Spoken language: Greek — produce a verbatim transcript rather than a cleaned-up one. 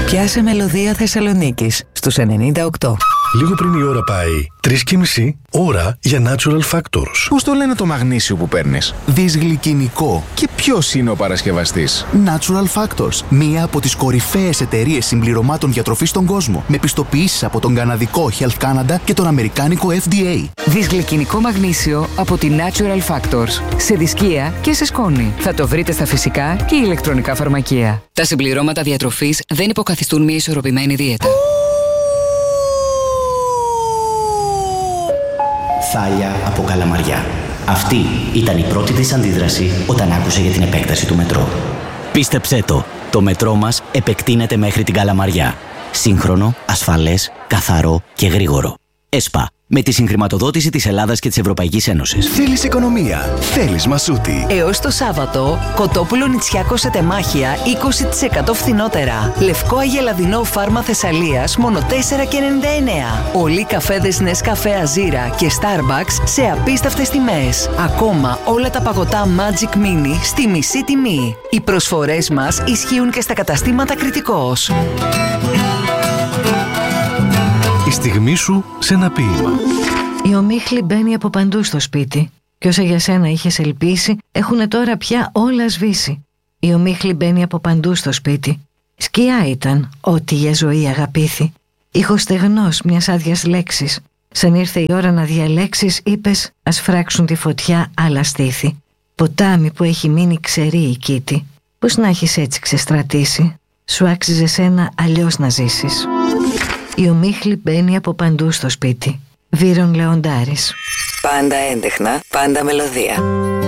Πιάσε μελωδία Θεσσαλονίκης στους ενενήντα οκτώ. Λίγο πριν η ώρα πάει τρεις και μισή, ώρα για Natural Factors. Πώς το λένε το μαγνήσιο που παίρνεις? Δυσγλυκινικό. Και ποιος είναι ο παρασκευαστής? Natural Factors. Μία από τις κορυφαίες εταιρείες συμπληρωμάτων διατροφής στον κόσμο. Με πιστοποιήσεις από τον καναδικό Health Canada και τον αμερικάνικο F D A. Δυσγλυκινικό μαγνήσιο από τη Natural Factors. Σε δισκία και σε σκόνη. Θα το βρείτε στα φυσικά και ηλεκτρονικά φαρμακεία. Τα συμπληρώματα διατροφής δεν υποκαθιστούν μια ισορροπημένη δίαιτα. Θάλια από Καλαμαριά. Αυτή ήταν η πρώτη της αντίδραση όταν άκουσε για την επέκταση του μετρό. Πίστεψέ το, το μετρό μας επεκτείνεται μέχρι την Καλαμαριά. Σύγχρονο, ασφαλές, καθαρό και γρήγορο. ΕΣΠΑ. Με τη συγχρηματοδότηση της Ελλάδας και της Ευρωπαϊκής Ένωσης. Θέλεις οικονομία. Θέλεις Μασούτη. Έως το Σάββατο, κοτόπουλο Νητσιάκο σε τεμάχια είκοσι τοις εκατό φθηνότερα. Λευκό αγελαδινό φάρμα Θεσσαλίας μόνο τέσσερα και ενενήντα εννέα. Όλοι οι καφέδες Νεσκαφέ Αζίρα και Starbucks σε απίστευτες τιμές. Ακόμα όλα τα παγωτά Magic Mini στη μισή τιμή. Οι προσφορές μας ισχύουν και στα καταστήματα Κρητικός. Η στιγμή σου σε ένα ποίημα. Η ομίχλη μπαίνει από παντού στο σπίτι και όσα για σένα είχες ελπίσει έχουνε τώρα πια όλα σβήσει. Η ομίχλη μπαίνει από παντού στο σπίτι. Σκιά ήταν ό,τι για ζωή αγαπήθη. Ήχος στεγνός μιας άδειας λέξης. Σαν ήρθε η ώρα να διαλέξεις, είπες ας φράξουν τη φωτιά άλλα στήθη. Ποτάμι που έχει μείνει ξερή η κήτη. Πώς να έχεις έτσι ξεστρατήσει? Σου άξιζε σένα αλλιώς να ζήσεις. Η ομίχλη μπαίνει από παντού στο σπίτι. Βύρον Λεοντάρης. Πάντα έντεχνα, πάντα μελωδία.